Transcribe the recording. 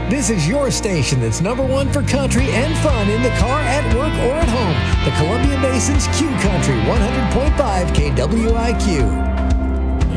This is your station that's number one for country and fun in the car, at work, or at home. The Columbia Basin's Q Country 100.5 KWIQ.